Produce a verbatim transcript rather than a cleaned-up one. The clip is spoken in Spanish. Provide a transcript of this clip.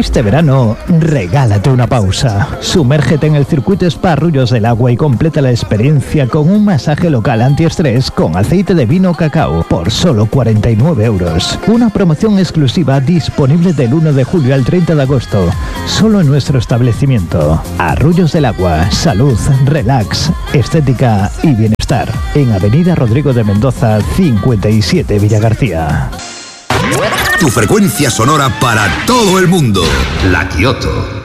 Este verano, regálate una pausa. Sumérgete en el circuito Spa Arroyos del Agua y completa la experiencia con un masaje local antiestrés con aceite de vino cacao por solo cuarenta y nueve euros. Una promoción exclusiva disponible del uno de julio al treinta de agosto, solo en nuestro establecimiento. Arroyos del Agua, salud, relax, estética y bienestar. En Avenida Rodrigo de Mendoza, cincuenta y siete, Villagarcía. Tu frecuencia sonora para todo el mundo. La Kioto.